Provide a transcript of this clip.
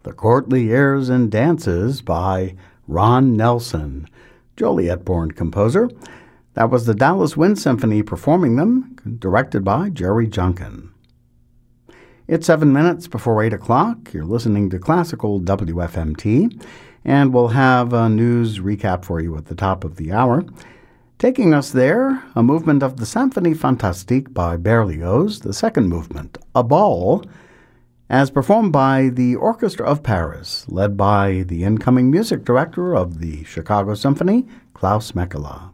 The Courtly Airs and Dances by Ron Nelson, Joliet-born composer. That was the Dallas Wind Symphony performing them, directed by Jerry Junkin. It's 7 minutes before 8 o'clock. You're listening to Classical WFMT, and we'll have a news recap for you at the top of the hour. Taking us there, a movement of the Symphonie Fantastique by Berlioz, the second movement, A Ball, as performed by the Orchestra of Paris, led by the incoming music director of the Chicago Symphony, Klaus Mekela.